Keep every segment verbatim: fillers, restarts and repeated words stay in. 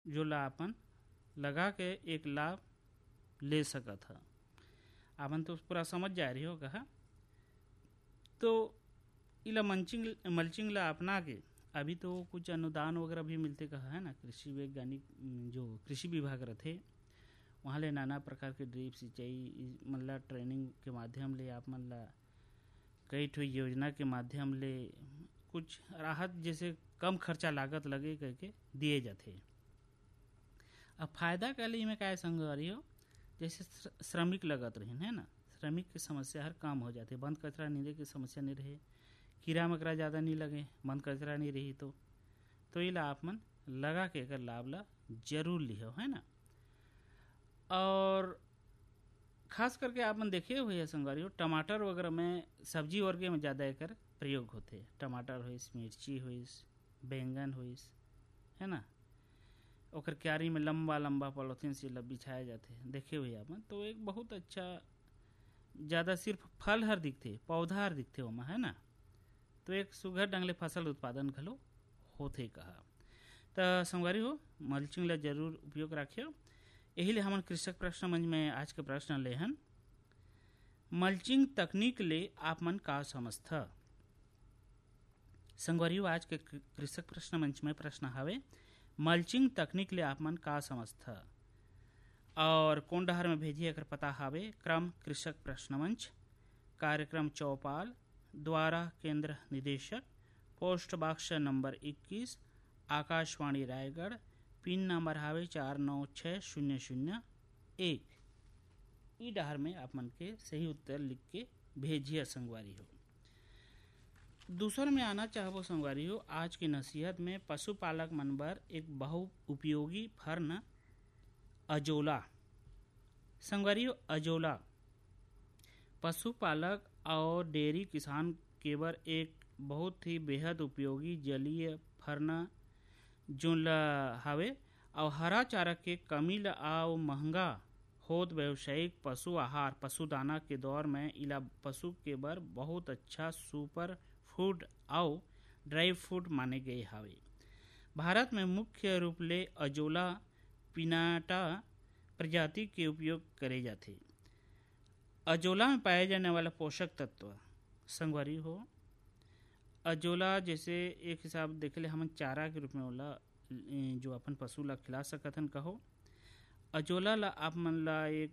जो ला अपन लगा के एक लाभ ले सकत है। आपन तो पूरा समझ जा रही हो कहा। तो इला मल्चिंग मल्चिंग ला अपना के अभी तो कुछ अनुदान वगैरह भी मिलते कहा है ना। कृषि वैज्ञानिक जो कृषि विभाग रहते वहाँ ले नाना प्रकार के ड्रिप सिंचाई मतलब ट्रेनिंग के माध्यम ले आप मन ला कई ठो योजना के माध्यम ले कुछ राहत जैसे कम खर्चा लागत लगे करके दिए जाते। अब फायदा का लिए में क्या संगवारी हो, जैसे श्रमिक लगत रहे है ना, श्रमिक की समस्या हर काम हो जाती है। बंद कचरा नहीं रहे की समस्या नहीं रहे, कीड़ा मकड़ा ज़्यादा नहीं लगे, बंद कचरा नहीं रही तो तो ये आप मन लगा के कर लाभ ला जरूर लिहो है ना। और खास करके आप मन देखे हुए संगवारी हो टमाटर वगैरह में सब्जी वर्ग में ज़्यादा एकर प्रयोग होते। टमाटर होइस, मिर्ची होइस, बैंगन होइस है ना, ओकर क्यारी में लंबा लंबा पॉलीथीन से बिछाए जाते देखे हुए आप मन। तो एक बहुत अच्छा ज़्यादा सिर्फ फल हर दिखते, पौधा हर दिखते ओमा है ना। तो एक सुघर ढंग ले फसल उत्पादन घलो होते कहा। तो संगवारी हो मल्चिंग ला जरूर उपयोग रखियो। यही ले हमन कृषक प्रश्न मंच में आज के प्रश्न ले हन, मल्चिंग तकनीक ले आप मन का समझता। संगवारी हो आज के कृषक प्रश्न मंच में प्रश्न हवे, मल्चिंग तकनीक ले आप मन का समझता और कौन डहर में भेजी अगर पता हवे। क्रम कृषक प्रश्न मंच, कार्यक्रम चौपाल, द्वारा केंद्र निदेशक, पोस्ट बॉक्स नंबर इक्कीस, आकाशवाणी रायगढ़, पिन नंबर हावे चार नौ छः शून्य शून्य एक। ई डहर में आप मन के सही उत्तर लिख के भेजिए संगवारी हो। दूसर में आना चाहबो संगवारी हो, आज की नसीहत में पशुपालक मन बर एक बहु उपयोगी फर्न अजोला। संगवारी हो अजोला पशुपालक और डेयरी किसान के बर एक बहुत ही बेहद उपयोगी जलीय फर्न जो हवे और हरा चारा के कमी ला आओ महंगा होत व्यावसायिक पशु आहार पशुदाना के दौर में इला पशु के बर बहुत अच्छा सुपर फूड और ड्राई फूड माने गए हवे। भारत में मुख्य रूप ले अजोला पिनाटा प्रजाति के उपयोग करे जाते। अजोला में पाए जाने वाला पोषक तत्व संगवारी हो, अजोला जैसे एक हिसाब देखे ले हम चारा के रूप में होला जो अपन पशु ला खिला सकथन कहो। अजोला ला आप मन ला एक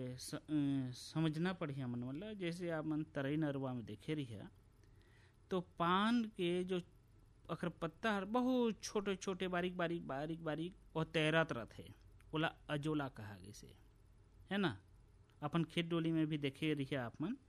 समझना पड़ी मन वाला, जैसे आप मन तरई नरवा में देखे रही है तो पान के जो अखर पत्ता हर बहुत छोटे छोटे बारीक बारीक बारीक बारीक और तैरत रहते, ओला अजोला कहा गए है ना। अपन खेत डोली में भी देखे रही आप मन।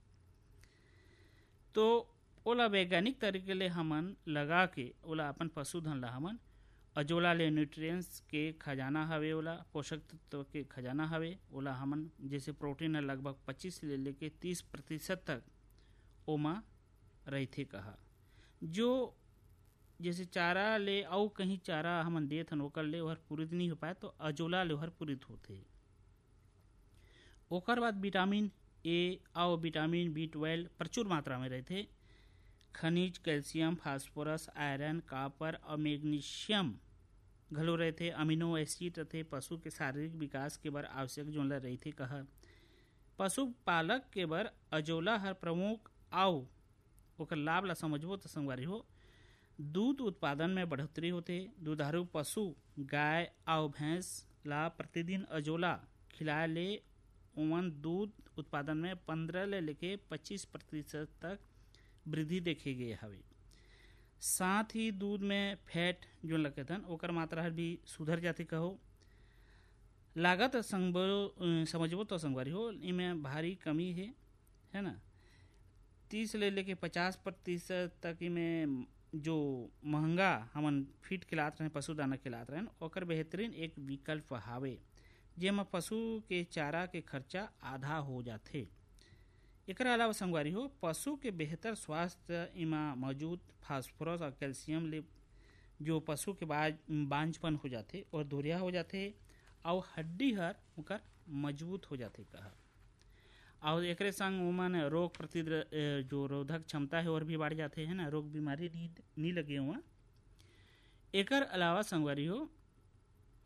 तो ओला वैज्ञानिक तरीके ले हमन लगा के ओला अपन पशुधन ला हमन अजोला ले न्यूट्रिएंट्स के खजाना हवे, ओला पोषक तत्व के खजाना हवे। ओला हमन जैसे प्रोटीन लगभग पच्चीस से लेके तीस प्रतिशत तक ओमा रहते कहा। जो जैसे चारा ले और कहीं चारा हमन देत हन ओकर ले ओहर पूरित नहीं हो पाए तो अजोला ले ओहर पूरित होते। ओकर बाद विटामिन ए और विटामिन बी ट्वेल्व प्रचुर मात्रा में रहते। खनिज कैल्शियम फास्फोरस आयरन कॉपर और मैग्नीशियम घलो रहते। अमीनो एसिड रहते पशु के शारीरिक विकास के बर आवश्यक जो रहते कहा। पशुपालक के बर अजोला हर प्रमुख आओ ओकर लाभ ला समझबो तो संगवारी हो, दूध उत्पादन में बढ़ोतरी होते। दुधारू पशु गाय और भैंस ला प्रतिदिन अजोला खिलाए ले ओमन दूध उत्पादन में पंद्रह ले लेके पच्चीस प्रतिशत तक वृद्धि देखे गए हवे। साथ ही दूध में फैट जो लगतन ओकर मात्रा भी सुधर जाती कहो। लागत समझबो तो संगवारी हो इमें भारी कमी है है ना। तीस ले लेके पचास प्रतिशत तक में जो महंगा हमन फीड खिलात रहे पशुदाना खिलात रहे ओकर बेहतरीन एक विकल्प हावे, जेमा पशु के चारा के खर्चा आधा हो जाते। एकरा अलावा संगवारी हो पशु के बेहतर स्वास्थ्य इमा मौजूद फास्फोरस और कैल्शियम ले जो पशु के बाज बांझपन हो जाते और दुरिया हो जाते और हड्डी हर ओकर मजबूत हो जाते कहा। और एकरे संग ओमन रोग प्रति जो रोधक क्षमता है और भी बढ़ जाते हैं ना, रोग बीमारी नहीं, नहीं लगे हुआ। एकर अलावा संगवारी हो